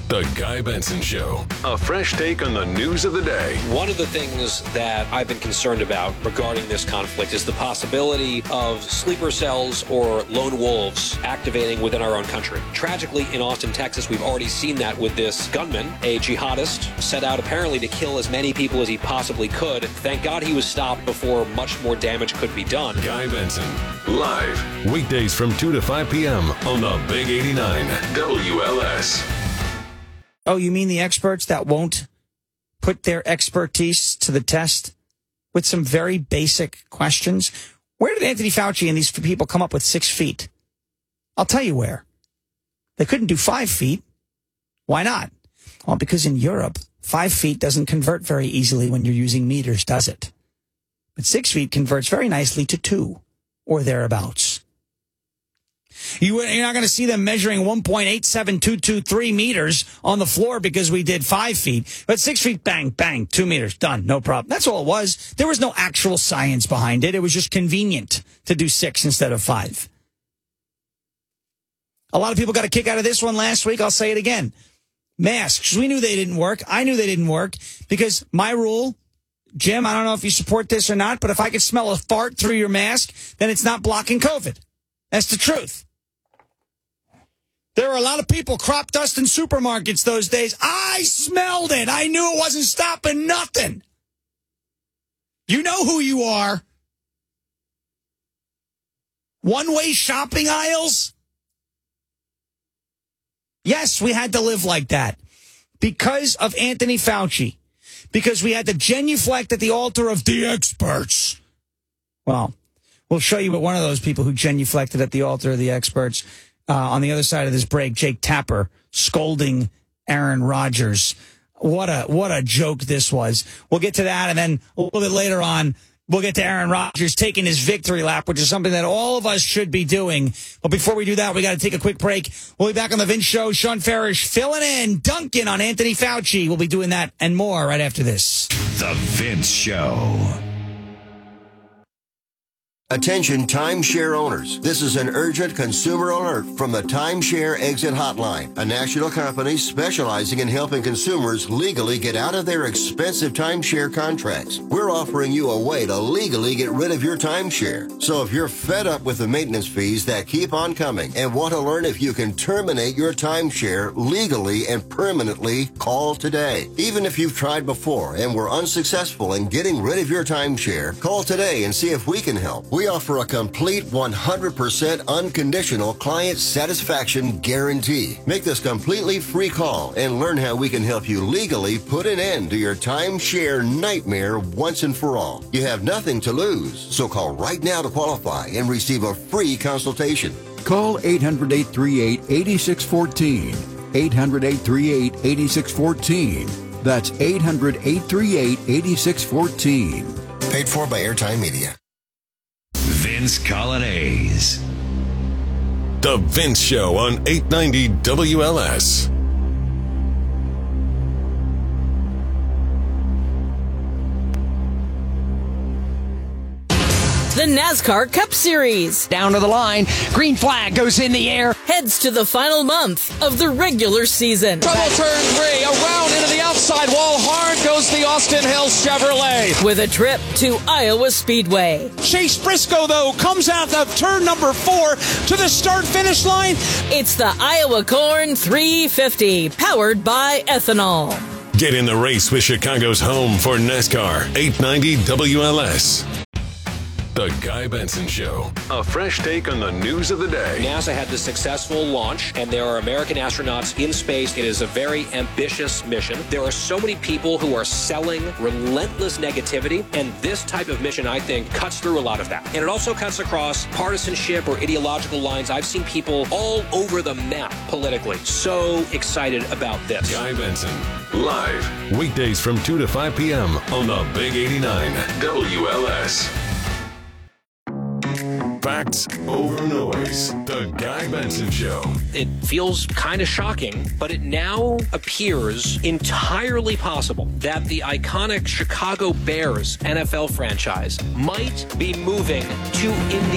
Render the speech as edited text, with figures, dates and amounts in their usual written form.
The Guy Benson Show. A fresh take on the news of the day. One of the things that I've been concerned about regarding this conflict is the possibility of sleeper cells or lone wolves activating within our own country. Tragically, in Austin, Texas, we've already seen that with this gunman, a jihadist, set out apparently to kill as many people as he possibly could. Thank God he was stopped before much more damage could be done. Guy Benson, live, weekdays from 2 to 5 p.m. on the Big 89 WLS. Oh, you mean the experts that won't put their expertise to the test with some very basic questions? Where did Anthony Fauci and these people come up with 6 feet? I'll tell you where. They couldn't do 5 feet. Why not? Well, because in Europe, 5 feet doesn't convert very easily when you're using meters, does it? But 6 feet converts very nicely to 2 or thereabouts. You're not going to see them measuring 1.87223 meters on the floor because we did 5 feet. But 6 feet, bang, bang, 2 meters, done, no problem. That's all it was. There was no actual science behind it. It was just convenient to do 6 instead of 5. A lot of people got a kick out of this one last week. I'll say it again. Masks. We knew they didn't work. I knew they didn't work because my rule, Jim, I don't know if you support this or not, but if I could smell a fart through your mask, then it's not blocking COVID. That's the truth. There were a lot of people crop dust in supermarkets those days. I smelled it. I knew it wasn't stopping nothing. You know who you are. One-way shopping aisles. Yes, we had to live like that because of Anthony Fauci, because we had to genuflect at the altar of the experts. Well, we'll show you what one of those people who genuflected at the altar of the experts on the other side of this break, Jake Tapper scolding Aaron Rodgers. What a joke this was. We'll get to that, and then a little bit later on, we'll get to Aaron Rodgers taking his victory lap, which is something that all of us should be doing. But before we do that, we got to take a quick break. We'll be back on the Vince Show. Sean Farish filling in, dunking on Anthony Fauci. We'll be doing that and more right after this. The Vince Show. Attention timeshare owners. This is an urgent consumer alert from the Timeshare Exit Hotline, a national company specializing in helping consumers legally get out of their expensive timeshare contracts. We're offering you a way to legally get rid of your timeshare. So if you're fed up with the maintenance fees that keep on coming and want to learn if you can terminate your timeshare legally and permanently, call today. Even if you've tried before and were unsuccessful in getting rid of your timeshare, call today and see if we can help. We offer a complete 100% unconditional client satisfaction guarantee. Make this completely free call and learn how we can help you legally put an end to your timeshare nightmare once and for all. You have nothing to lose, so call right now to qualify and receive a free consultation. Call 800-838-8614. 800-838-8614. That's 800-838-8614. Paid for by Airtime Media. Vince Colonnese. The Vince Show on 890 WLS. The NASCAR Cup Series. Down to the line. Green flag goes in the air. Heads to the final month of the regular season. Trouble turn 3. Around into the outside wall. Hard goes the Austin Hills Chevrolet. With a trip to Iowa Speedway. Chase Briscoe, though, comes out of turn number 4 to the start-finish line. It's the Iowa Corn 350, powered by ethanol. Get in the race with Chicago's home for NASCAR, 890 WLS. The Guy Benson Show. A fresh take on the news of the day. NASA had the successful launch, and there are American astronauts in space. It is a very ambitious mission. There are so many people who are selling relentless negativity, and this type of mission, I think, cuts through a lot of that. And it also cuts across partisanship or ideological lines. I've seen people all over the map politically. So excited about this. Guy Benson, live, weekdays from 2 to 5 p.m. on the Big 89 WLS. Facts over noise. The Guy Benson Show. It feels kind of shocking, but it now appears entirely possible that the iconic Chicago Bears NFL franchise might be moving to